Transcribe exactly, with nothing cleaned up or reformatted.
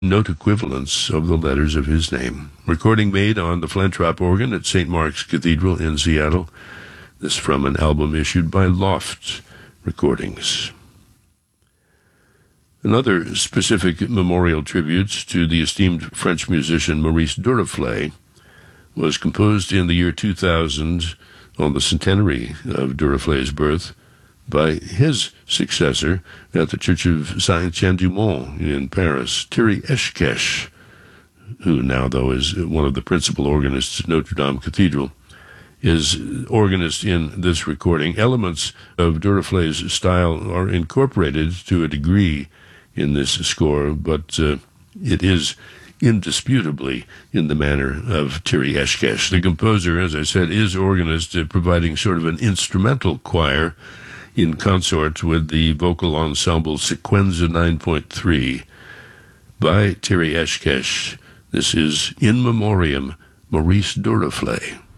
note equivalents of the letters of his name. Recording made on the Flentrop organ at Saint Mark's Cathedral in Seattle. This from an album issued by Loft Recordings. Another specific memorial tribute to the esteemed French musician Maurice Duruflé was composed in the year two thousand on the centenary of Duruflé's birth by his successor at the Church of Saint-Jean-du-Mont in Paris, Thierry Eshkesh, who now, though, is one of the principal organists at Notre Dame Cathedral, is organist in this recording. Elements of Duruflé's style are incorporated to a degree in this score, but uh, it is indisputably in the manner of Thierry Eshkesh. The composer, as I said, is organist, uh, providing sort of an instrumental choir in consort with the vocal ensemble Sequenza nine point three by Thierry Eshkesh. This is In Memoriam, Maurice Duruflé.